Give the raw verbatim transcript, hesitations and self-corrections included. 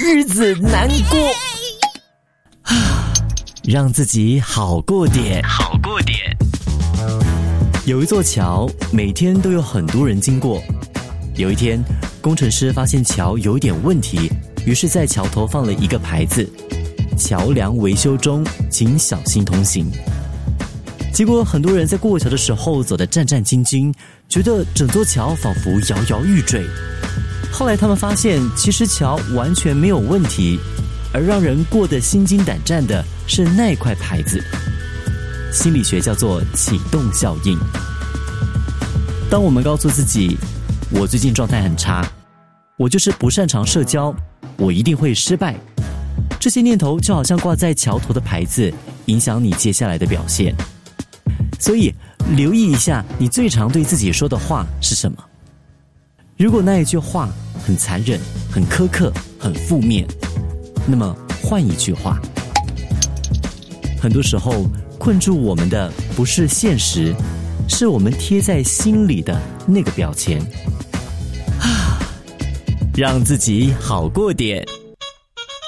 日子难过啊，让自己好过点，好过点。有一座桥，每天都有很多人经过。有一天，工程师发现桥有一点问题，于是在桥头放了一个牌子：桥梁维修中，请小心通行。结果很多人在过桥的时候走得战战兢兢，觉得整座桥仿佛摇摇欲坠。后来他们发现，其实桥完全没有问题，而让人过得心惊胆战的是那块牌子。心理学叫做启动效应。当我们告诉自己，我最近状态很差，我就是不擅长社交，我一定会失败，这些念头就好像挂在桥头的牌子，影响你接下来的表现。所以留意一下，你最常对自己说的话是什么。如果那一句话很残忍、很苛刻、很负面，那么换一句话。很多时候困住我们的不是现实，是我们贴在心里的那个标签。啊，让自己好过点。